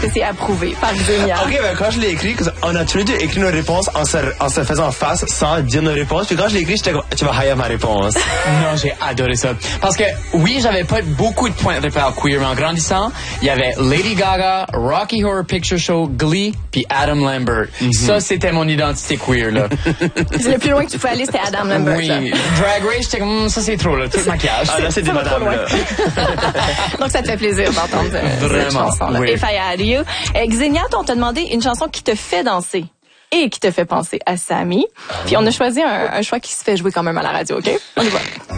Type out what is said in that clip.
que c'est approuvé par Xenia? OK, ben quand je l'ai écrit, on a tous les deux écrit nos réponses en se faisant face sans dire nos réponses. Puis quand je l'ai écrit, j'étais comme, tu vas haïr ma réponse. Non, j'ai adoré ça. Parce que, oui, j'avais pas beaucoup de points de repère queer, mais en grandissant, il y avait Lady Gaga, Rocky Horror Picture Show, Glee, puis Adam Lambert. Ça, c'était mon identité queer, là. C'est le plus loin que tu pouvais aller, c'était Adam Lambert. Oui. Là. Drag Race, j'étais comme, ça c'est trop, là, tout le maquillage. Ah là, c'est des madames, là. Donc, ça te fait plaisir d'entendre cette chanson-là. Oui. If I Had You. Xenia, on t'a demandé une chanson qui te fait danser et qui te fait penser à Sammy. Puis on a choisi un choix qui se fait jouer quand même à la radio, OK? On y va.